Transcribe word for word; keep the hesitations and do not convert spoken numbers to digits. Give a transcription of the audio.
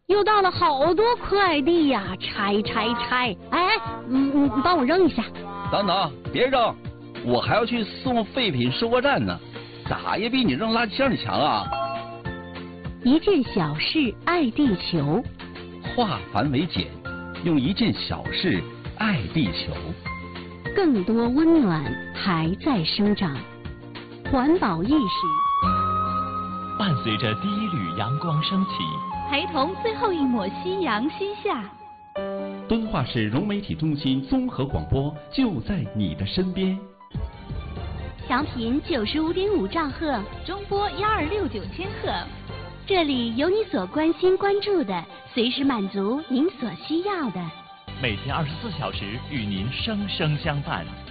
又到了好多快递呀，拆拆拆！哎，嗯嗯，你帮我扔一下。 等等，别扔，我还要去送废品收货站呢，咋也比你扔垃圾箱里强啊！ 一件小事爱地球， 化繁为简，用一件小事爱地球。 更多温暖还在生长，环保意识伴随着第一缕阳光升起， 陪同最后一抹夕阳西下。 敦化市融媒体中心综合广播就在你的身边。 调频九十五点五兆赫， 中波幺二六九千赫。 这里有你所关心关注的，随时满足您所需要的。 每天二十四小时与您生生相伴。